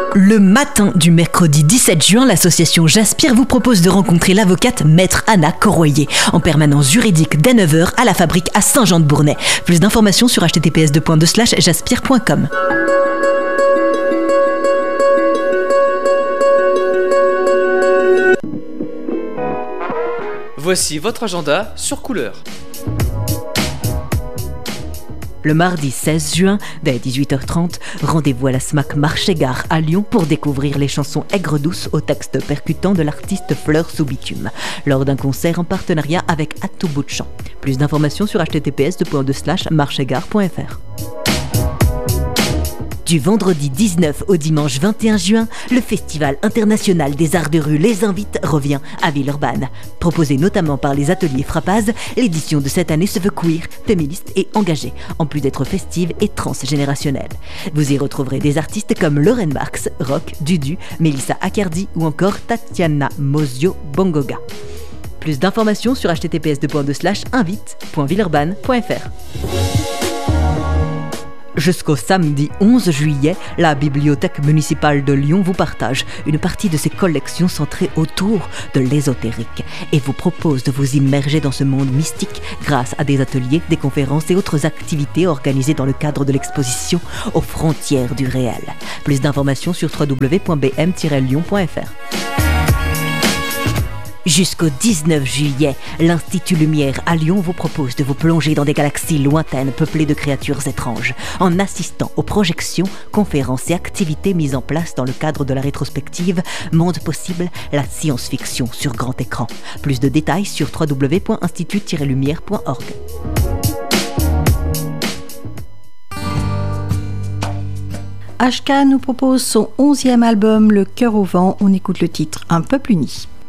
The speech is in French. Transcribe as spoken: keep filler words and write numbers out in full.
Le matin du mercredi dix-sept juin, l'association J'Aspire vous propose de rencontrer l'avocate Maître Anna Corroyer en permanence juridique dès neuf heures à la Fabrique à Saint-Jean-de-Bournay. Plus d'informations sur h t t p s deux point deux slash jaspire point com. Voici votre agenda sur Couleur. Le mardi seize juin, dès dix-huit heures trente, rendez-vous à la SMAC Marché-Gare à Lyon pour découvrir les chansons aigres-douces au texte percutant de l'artiste Fleur sous bitume, lors d'un concert en partenariat avec À tout bout de champ. Plus d'informations sur h t t p s deux point deux slash marchegare point f r. Du vendredi dix-neuf au dimanche vingt et un juin, le Festival international des arts de rue Les Invites revient à Villeurbanne. Proposé notamment par les ateliers Frappaz, l'édition de cette année se veut queer, féministe et engagée, en plus d'être festive et transgénérationnelle. Vous y retrouverez des artistes comme Lauren Marx, Rock, Dudu, Melissa Accardi ou encore Tatiana Mozio Bongoga. Plus d'informations sur h t t p s deux point deux slash invite point villeurbanne point f r. Jusqu'au samedi onze juillet, la Bibliothèque municipale de Lyon vous partage une partie de ses collections centrées autour de l'ésotérique et vous propose de vous immerger dans ce monde mystique grâce à des ateliers, des conférences et autres activités organisées dans le cadre de l'exposition Aux frontières du réel. Plus d'informations sur w w w point b m tiret lyon point f r. Jusqu'au dix-neuf juillet, l'Institut Lumière à Lyon vous propose de vous plonger dans des galaxies lointaines peuplées de créatures étranges, en assistant aux projections, conférences et activités mises en place dans le cadre de la rétrospective Monde possible, la science-fiction sur grand écran. Plus de détails sur w w w point institut tiret lumière point org. H K nous propose son onzième album, Le Cœur au vent. On écoute le titre Un peuple uni.